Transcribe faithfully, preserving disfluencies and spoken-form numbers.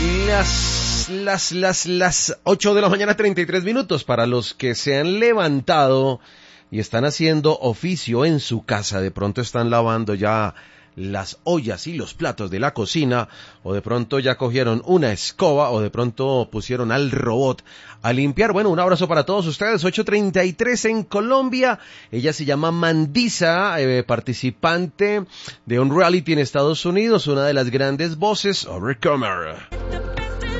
Las, las, las, las ocho de la mañana, treinta y tres minutos para los que se han levantado y están haciendo oficio en su casa. De pronto están lavando ya las ollas y los platos de la cocina, o de pronto ya cogieron una escoba, o de pronto pusieron al robot a limpiar. Bueno, un abrazo para todos ustedes. Ocho treinta y tres en Colombia. Ella se llama Mandisa, eh, participante de un reality en Estados Unidos, una de las grandes voces, Overcomer.